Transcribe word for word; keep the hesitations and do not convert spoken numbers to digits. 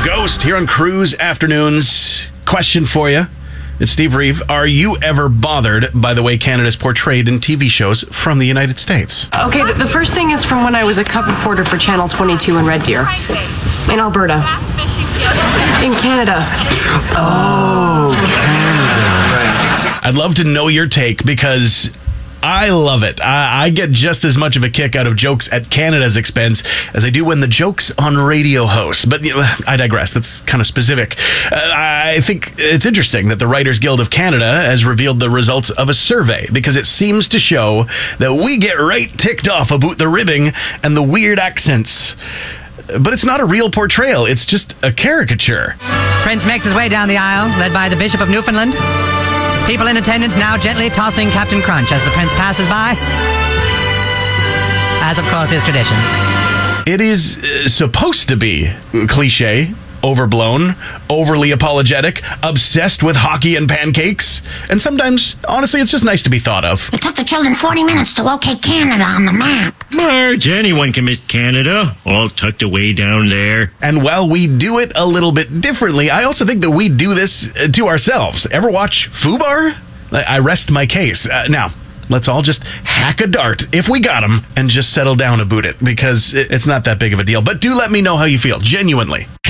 Ghost here on Cruise Afternoons. Question for you. It's Steve Reeve. Are you ever bothered by the way Canada's portrayed in T V shows from the United States? Okay, the first thing is from when I was a cub reporter for Channel twenty-two in Red Deer, in Alberta, in Canada. Oh, Canada. I'd love to know your take because I love it. I, I get just as much of a kick out of jokes at Canada's expense as I do when the joke's on radio hosts. But you know, I digress. That's kind of specific. Uh, I think it's interesting that the Writers Guild of Canada has revealed the results of a survey because it seems to show that we get right ticked off about the ribbing and the weird accents. But it's not a real portrayal. It's just a caricature. Prince makes his way down the aisle, led by the Bishop of Newfoundland. People in attendance now gently tossing Captain Crunch as the prince passes by, as of course is tradition. It is uh, supposed to be cliche, overblown, overly apologetic, obsessed with hockey and pancakes, and sometimes, honestly, it's just nice to be thought of. It took the children forty minutes to locate Canada on the map. Marge, anyone can miss Canada, all tucked away down there. And while we do it a little bit differently, I also think that we do this uh, to ourselves. Ever watch Fubar? I, I rest my case. Uh, now, let's all just hack a dart, if we got them, and just settle down about it, because it, it's not that big of a deal. But do let me know how you feel, genuinely.